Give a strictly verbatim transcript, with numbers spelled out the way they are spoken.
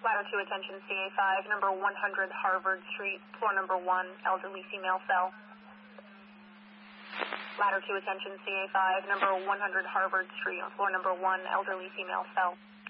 Ladder two, attention C A five, number one hundred Harvard Street, floor number one, elderly female cell. Ladder two, attention C A five, number one hundred Harvard Street, floor number one, elderly female cell.